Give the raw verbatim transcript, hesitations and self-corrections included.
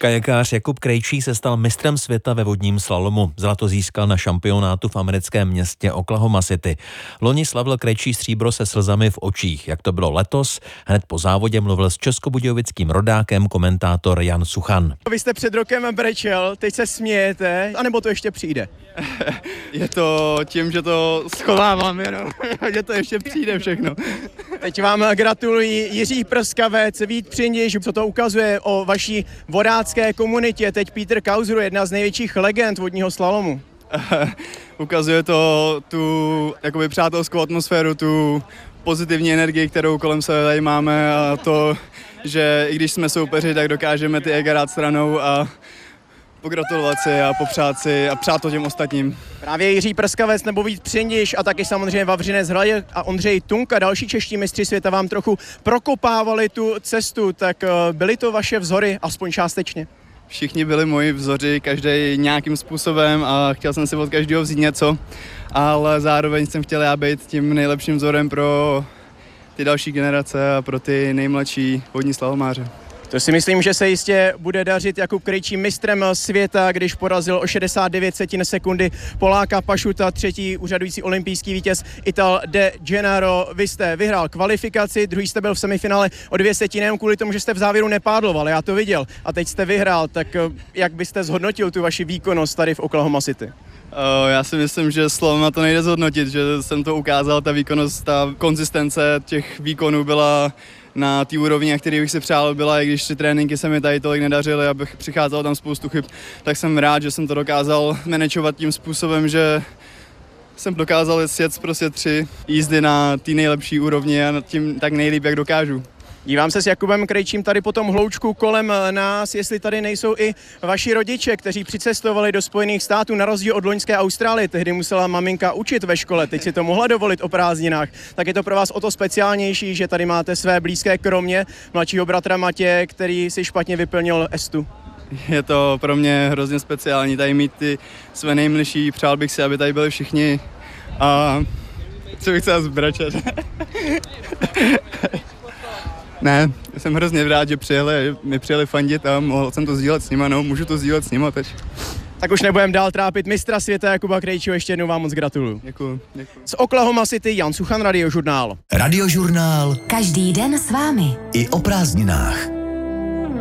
Kajakář Jakub Krejčí se stal mistrem světa ve vodním slalomu. Zlato získal na šampionátu v americkém městě Oklahoma City. Loni slavil Krejčí stříbro se slzami v očích. Jak to bylo letos? Hned po závodě mluvil s českobudějovickým rodákem komentátor Jan Suchan. Vy jste před rokem brečel, teď se smějete, anebo to ještě přijde? Je to tím, že to schovávám jenom, že to ještě přijde všechno. Teď vám gratulují Jiří Prskavec, Vít Přindiš, co to ukazuje o vaší vodácké komunitě. Teď Petr Kauzru, jedna z největších legend vodního slalomu. Ukazuje to tu jakoby přátelskou atmosféru, tu pozitivní energii, kterou kolem sebe tady máme, a to, že i když jsme soupeři, tak dokážeme ty ega dát stranou a pogratulovat si a popřát si a přát to těm ostatním. Právě Jiří Prskavec nebo Vít Přindiš a taky samozřejmě Vavřinec Hradec a Ondřej Tunka, další čeští mistři světa, vám trochu prokopávali tu cestu, tak byly to vaše vzory, aspoň částečně? Všichni byli moji vzoři, každý nějakým způsobem, a chtěl jsem si od každého vzít něco, ale zároveň jsem chtěl já být tím nejlepším vzorem pro ty další generace a pro ty nejmladší vodní slalomáře. To si myslím, že se jistě bude dařit. Jakub Krejčí mistrem světa, když porazil o šedesát devět setin sekundy Poláka Pašuta, třetí úřadující olympijský vítěz Ital De Gennaro. Vy jste vyhrál kvalifikaci, druhý jste byl v semifinále o dvě setiny, jenom kvůli tomu, že jste v závěru nepádloval, já to viděl. A teď jste vyhrál, tak jak byste zhodnotil tu vaši výkonnost tady v Oklahoma City? Já si myslím, že slovem na to nejde zhodnotit, že jsem to ukázal, ta výkonnost, ta konzistence těch výkonů byla na té úrovni, který bych si přál, byla, i když ty tréninky se mi tady tolik nedařily, abych přicházel tam spoustu chyb, tak jsem rád, že jsem to dokázal manažovat tím způsobem, že jsem dokázal sjet prostě tři jízdy na té nejlepší úrovni a tím tak nejlíp, jak dokážu. Dívám se s Jakubem Krejčím tady po tom hloučku kolem nás, jestli tady nejsou i vaši rodiče, kteří přicestovali do Spojených států na rozdíl od loňské Austrálie. Tehdy musela maminka učit ve škole, teď si to mohla dovolit o prázdninách. Tak je to pro vás o to speciálnější, že tady máte své blízké, kromě mladšího bratra Matěje, který si špatně vyplnil estu. Je to pro mě hrozně speciální tady mít ty své nejmilší, přál bych si, aby tady byli všichni. A co bych chtěl zbračet? Ne, jsem hrozně rád, že přijeli, mi přijeli fandit a mohl jsem to sdílet s nima, no, můžu to sdílet s nima teď. Tak už nebudem dál trápit mistra světa Jakuba Krejčího, ještě jednou vám moc gratuluju. Děkuju, děkuju. Z Oklahoma City Jan Suchan, Radiožurnál. Radiožurnál. Každý den s vámi. I o prázdninách.